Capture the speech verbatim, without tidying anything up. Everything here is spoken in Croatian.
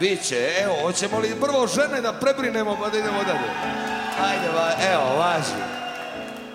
Biće, evo, hoćemo li prvo žene da prebrinemo pa da idemo dalje? Ajde, va, evo, važi.